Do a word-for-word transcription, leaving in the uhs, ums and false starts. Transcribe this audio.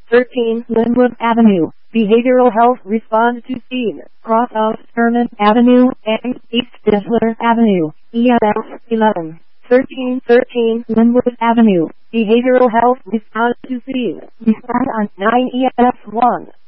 thirteen Linwood Avenue, Behavioral Health Response to Scene, cross out Sherman Avenue and East Bisler Avenue, E M S eleven. thirteen thirteen Linwood Avenue, Behavioral Health Response to Scene, respond on nine E M S one.